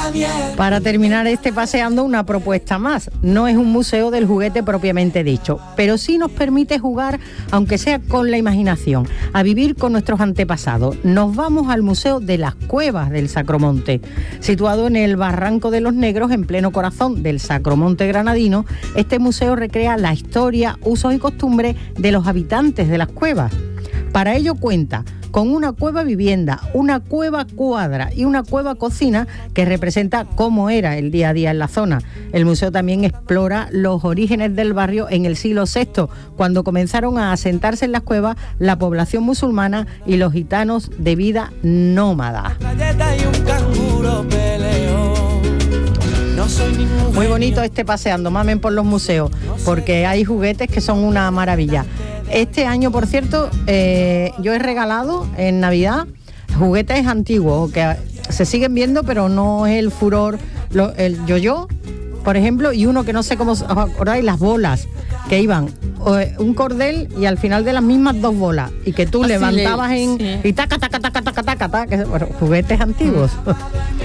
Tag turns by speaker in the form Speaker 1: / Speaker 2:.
Speaker 1: Para terminar este paseando, una propuesta más. No es un museo del juguete propiamente dicho, pero sí nos permite jugar, aunque sea con la imaginación, a vivir con nuestros antepasados. Nos vamos al Museo de las Cuevas del Sacromonte. Situado en el Barranco de los Negros, en pleno corazón del Sacromonte granadino, este museo recrea la historia, usos y costumbres de los habitantes de las cuevas. Para ello cuenta con una cueva vivienda, una cueva cuadra y una cueva cocina que representa cómo era el día a día en la zona. El museo también explora los orígenes del barrio en el siglo VI, cuando comenzaron a asentarse en las cuevas la población musulmana y los gitanos de vida nómada. Muy bonito este paseando, mamen por los museos, porque hay juguetes que son una maravilla. Este año, por cierto, yo he regalado en Navidad juguetes antiguos que se siguen viendo, pero no es el furor. El yo-yo, por ejemplo, y uno que no sé cómo os acordáis, las bolas, que iban un cordel y al final de las mismas dos bolas, y que tú levantabas y taca, taca, taca, taca, taca, taca, bueno, juguetes antiguos.